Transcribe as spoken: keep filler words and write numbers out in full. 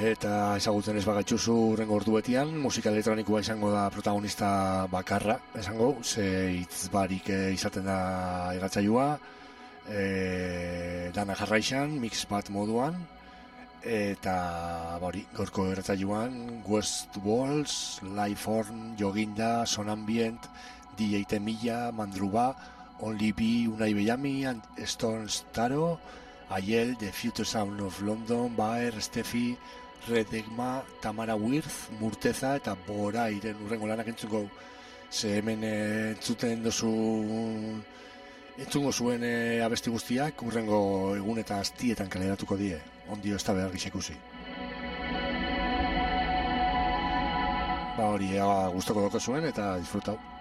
eta ezagutzen ez bagatxuzu urrengo ordu betian, musika elektronikoa izango da protagonista bakarra, esango, ze hitz barik izaten da irratsaioa, e, dana jarraixan, mix bat moduan, eta hori, gorko irratsaioan, West Walls, Lifeform, Joginda, Son Ambient, D J Temilla, Mandruba, Only Be, Unai Bellamy, Stone Staro, Ayel, The Future Sound of London, Baer, Steffi, Red Egma, Tamara Wirth, Murteza eta Bora iren urrengo lanak entzuko, ze hemen entzuten dozu entzungo zuen e, abesti guztiak urrengo egun eta astietan kaleratuko die, ondio ez da behar gizekusi. Ba hori, gustoko doko zuen eta disfrutau.